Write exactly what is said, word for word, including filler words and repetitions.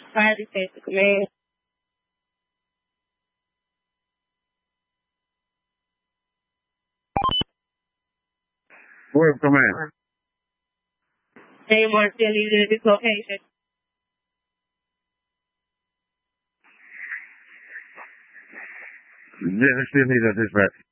Riley says the command. Word command. J. Martin leaving at this location. Yeah, they still need a dispatch.